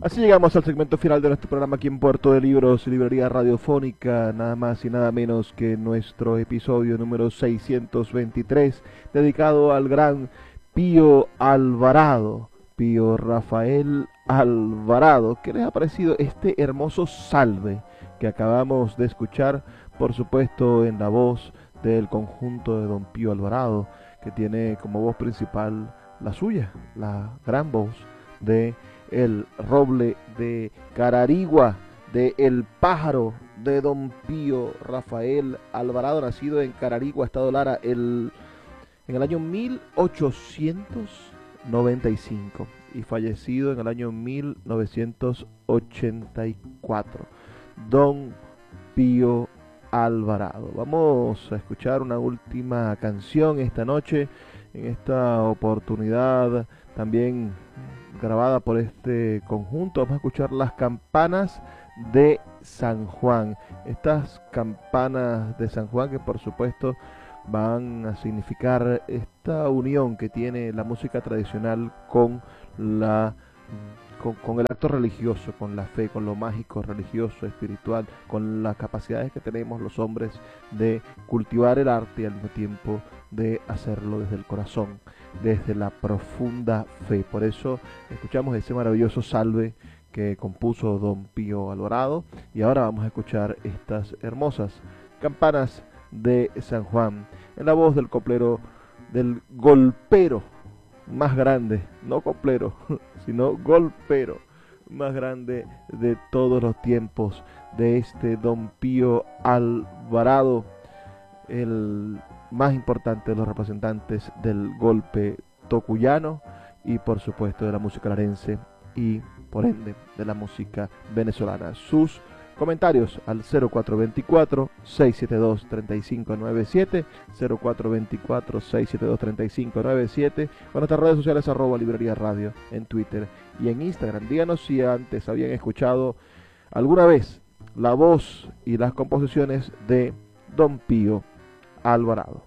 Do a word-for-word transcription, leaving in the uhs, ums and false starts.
Así llegamos al segmento final de nuestro programa aquí en Puerto de Libros y Librería Radiofónica, nada más y nada menos que nuestro episodio número seiscientos veintitrés, dedicado al gran Pío Alvarado, Pío Rafael Alvarado. ¿Qué les ha parecido este hermoso salve que acabamos de escuchar? Por supuesto en la voz del conjunto de don Pío Alvarado, que tiene como voz principal la suya, la gran voz de El Roble de Cararigua, de El Pájaro, de don Pío Rafael Alvarado, nacido en Cararigua, Estado Lara, el, en el año mil ochocientos noventa y cinco y fallecido en el año mil novecientos ochenta y cuatro. Don Pío Alvarado. Vamos a escuchar una última canción esta noche, en esta oportunidad también grabada por este conjunto. Vamos a escuchar las campanas de San Juan. Estas campanas de San Juan que por supuesto van a significar esta unión que tiene la música tradicional con la con, con el acto religioso, con la fe, con lo mágico, religioso, espiritual, con las capacidades que tenemos los hombres de cultivar el arte y al mismo tiempo de hacerlo desde el corazón, desde la profunda fe. Por eso escuchamos ese maravilloso salve que compuso don Pío Alvarado, y ahora vamos a escuchar estas hermosas campanas de San Juan en la voz del coplero, del golpero más grande, no coplero, sino golpero más grande de todos los tiempos, de este don Pío Alvarado, el más importante de los representantes del golpe tocuyano y por supuesto de la música larense y por ende de la música venezolana. Sus comentarios al cero cuatro dos cuatro, seis siete dos, tres cinco nueve siete, cero cuatro dos cuatro, seis siete dos, tres cinco nueve siete, con nuestras redes sociales arroba librería radio en Twitter y en Instagram. Díganos si antes habían escuchado alguna vez la voz y las composiciones de don Pío Alvarado.